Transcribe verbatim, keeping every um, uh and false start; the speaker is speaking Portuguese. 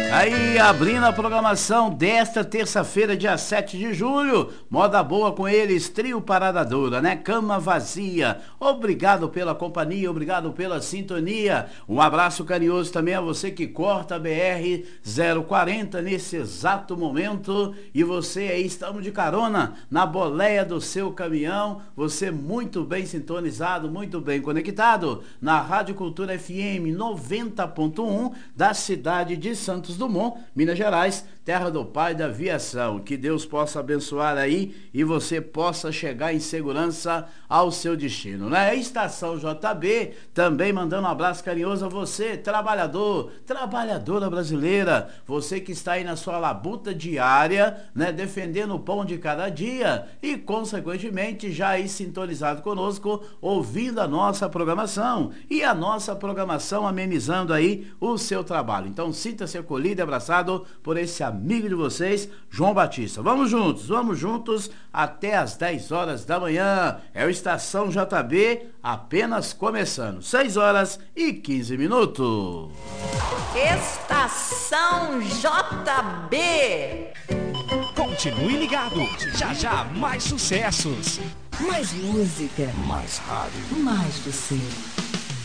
Aí, abrindo a programação desta terça-feira, dia sete de julho, moda boa com eles, trio Parada Dura, né? Cama Vazia. Obrigado pela companhia, obrigado pela sintonia. Um abraço carinhoso também a você que corta a B R zero quarenta nesse exato momento. E você aí, estamos de carona na boleia do seu caminhão. Você muito bem sintonizado, muito bem conectado na Rádio Cultura F M noventa ponto um da cidade de Santos Dumont, Minas Gerais, terra do pai da aviação. Que Deus possa abençoar aí e você possa chegar em segurança ao seu destino, né? Estação J B, também mandando um abraço carinhoso a você, trabalhador, trabalhadora brasileira, você que está aí na sua labuta diária, né? Defendendo o pão de cada dia e, consequentemente, já aí sintonizado conosco, ouvindo a nossa programação e a nossa programação amenizando aí o seu trabalho. Então, sinta-se acolhido e abraçado por esse amigo de vocês, João Batista. Vamos juntos, vamos juntos até às dez horas da manhã. É o Estação J B, apenas começando. seis horas e quinze minutos. Estação J B. Continue ligado. Já já mais sucessos. Mais música. Mais rádio. Mais você.